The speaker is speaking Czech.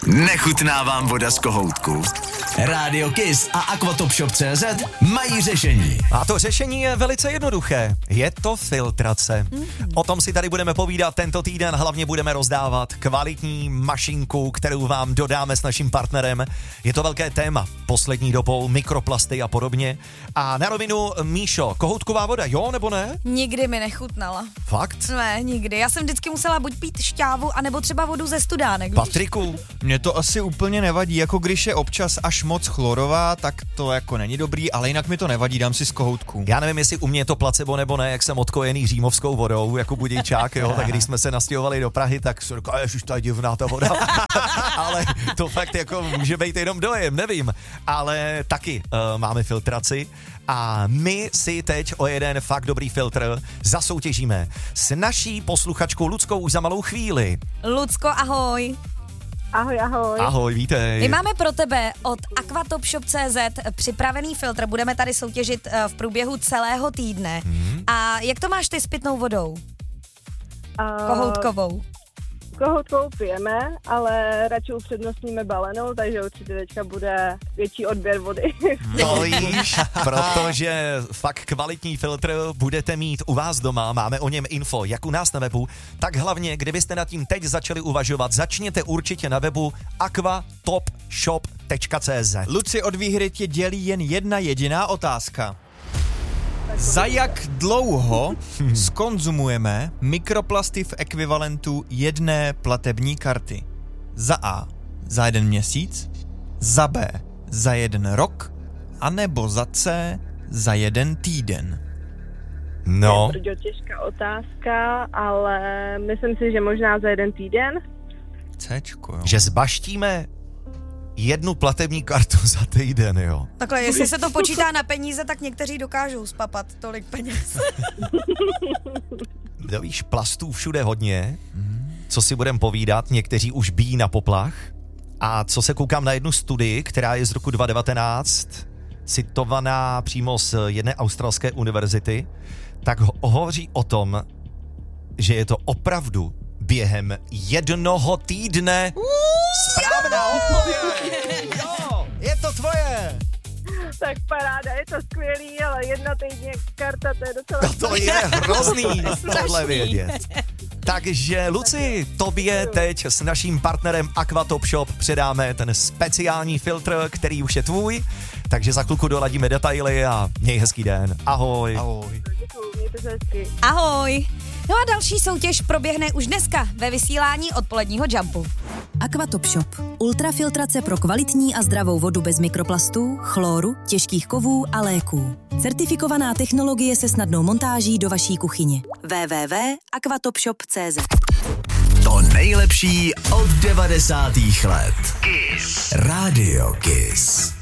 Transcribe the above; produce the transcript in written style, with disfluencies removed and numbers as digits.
Nechutná vám voda z kohoutku? Rádio Kiss a Aquatopshop.cz mají řešení. A to řešení je velice jednoduché. Je to filtrace. O tom si tady budeme povídat tento týden. Hlavně budeme rozdávat kvalitní mašinku, kterou vám dodáme s naším partnerem. Je to velké téma poslední dobou, mikroplasty a podobně. A na rovinu, Míšo, kohoutková voda, jo nebo ne? Nikdy mi nechutnala. Fakt? Ne, nikdy. Já jsem vždycky musela buď pít šťávu, anebo třeba vodu ze studánek. Patriku? Mně to asi úplně nevadí, jako když je občas až moc chlorová, tak to jako není dobrý, ale jinak mi to nevadí, dám si z kohoutku. Já nevím, jestli u mě je to placebo nebo ne, jak jsem odkojený římovskou vodou, jako budějčák, jo, tak když jsme se nastěhovali do Prahy, tak jsem říkal, ježiš, ta je divná ta voda. Ale to fakt jako může být jenom dojem, nevím. Ale taky máme filtraci a my si teď o jeden fakt dobrý filtr zasoutěžíme s naší posluchačkou Luckou už za malou chvíli. Lucko, ahoj. Ahoj, ahoj. Ahoj, vítej. My máme pro tebe od Aquatopshop.cz připravený filtr, budeme tady soutěžit v průběhu celého týdne. A jak to máš ty s pitnou vodou? Kohoutkovou. Kohoutkovou pijeme, ale radši upřednostníme balenou, takže určitě teďka bude větší odběr vody. To víš, protože fakt kvalitní filtr budete mít u vás doma, máme o něm info, jak u nás na webu, tak hlavně, kdybyste nad tím teď začali uvažovat, začněte určitě na webu aquatopshop.cz. Luci, od výhry tě dělí jen jedna jediná otázka. Za jak dlouho zkonzumujeme mikroplasty v ekvivalentu jedné platební karty? Za A za 1 měsíc, za B za 1 rok, anebo za C za 1 týden? No. Je to těžká otázka, ale myslím si, že možná za 1 týden. Cčko, jo. Že zbaštíme 1 platební kartu za týden, jo. Takhle, jestli se to počítá na peníze, tak někteří dokážou spapat tolik peněz. To víš, plastů všude hodně, co si budem povídat, někteří už bijí na poplach. A co se koukám na jednu studii, která je z roku 2019, citovaná přímo z jedné australské univerzity, tak hovoří o tom, že je to opravdu během 1 týdne. Správná odpověď! Jo, je to tvoje! Tak paráda, je to skvělý, ale 1 týdně karta, to je docela... To je hrozný tohle vědět. Takže Luci, tobě teď s naším partnerem Aquatopshop předáme ten speciální filtr, který už je tvůj, takže za chvilku doladíme detaily a měj hezký den. Ahoj. Ahoj. Děkuju, mějte se hezky. Ahoj. No a další soutěž proběhne už dneska ve vysílání odpoledního Jumpu. Aquatopshop. Ultrafiltrace pro kvalitní a zdravou vodu bez mikroplastů, chloru, těžkých kovů a léků. Certifikovaná technologie se snadnou montáží do vaší kuchyně. www.aquatopshop.cz. To nejlepší od 90. let. Kiss. Rádio Kiss.